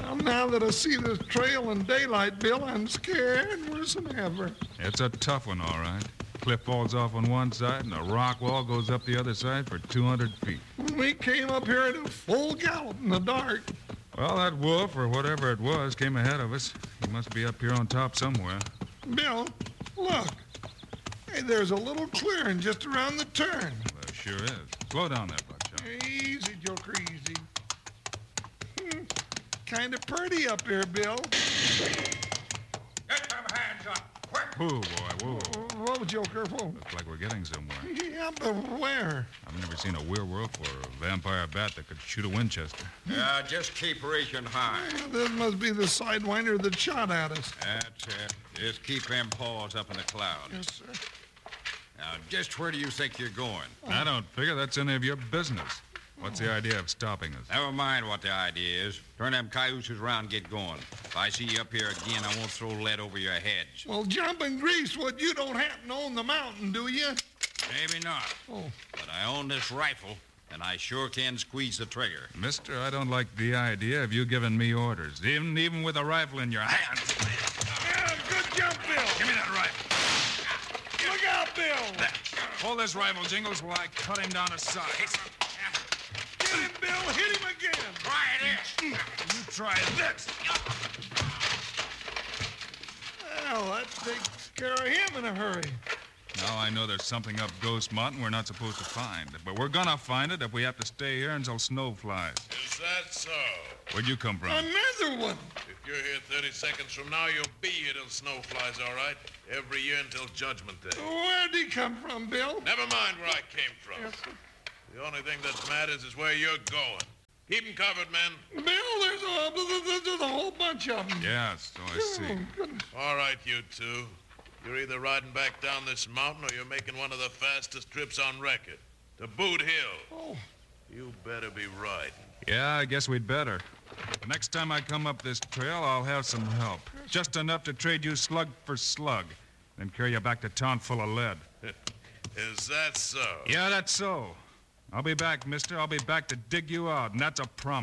Well, now that I see this trail in daylight, Bill, I'm scared worse than ever. It's a tough one, all right. Cliff falls off on one side, and a rock wall goes up the other side for 200 feet. We came up here at a full gallop in the dark. Well, that wolf, or whatever it was, came ahead of us. He must be up here on top somewhere. Bill, look. Hey, there's a little clearing just around the turn. There sure is. Slow down there, Buckshot. Easy, Joker, easy. Kind of pretty up here, Bill. Get them hands up, quick! Whoa, boy, whoa. Whoa, Joker, whoa. Looks like we're getting somewhere. Yeah, but where? I've never seen a werewolf or a vampire bat that could shoot a Winchester. Yeah, just keep reaching high. This must be the sidewinder that shot at us. That's it. Just keep them paws up in the clouds. Yes, sir. Now, just where do you think you're going? I don't figure that's any of your business. What's the idea of stopping us? Never mind what the idea is. Turn them cayuses around and get going. If I see you up here again, I won't throw lead over your heads. Well, jumping Greasewood, you don't happen to own the mountain, do you? Maybe not. Oh. But I own this rifle, and I sure can squeeze the trigger. Mister, I don't like the idea of you giving me orders, even with a rifle in your hands. Yeah, good jump, Bill. Give me that rifle. Look out, Bill. Hold this rifle, Jingles, while I cut him down to size. Get him, Bill. Hit him again. Try this. You try this. Well, that takes care of him in a hurry. Now I know there's something up Ghost Mountain we're not supposed to find. But we're gonna find it if we have to stay here until snow flies. Is that so? Where'd you come from? Another one. If you're here 30 seconds from now, you'll be here till snow flies, all right? Every year until Judgment Day. Where'd he come from, Bill? Never mind where I came from. Yes, sir. The only thing that matters is where you're going. Keep 'em covered, men. Bill, there's a whole bunch of them. Yes, so I see. Oh, goodness. All right, you two. You're either riding back down this mountain or you're making one of the fastest trips on record. To Boot Hill. Oh. You better be riding. Yeah, I guess we'd better. The next time I come up this trail, I'll have some help. Just enough to trade you slug for slug. Then carry you back to town full of lead. Is that so? Yeah, that's so. I'll be back, mister. I'll be back to dig you out, and that's a promise.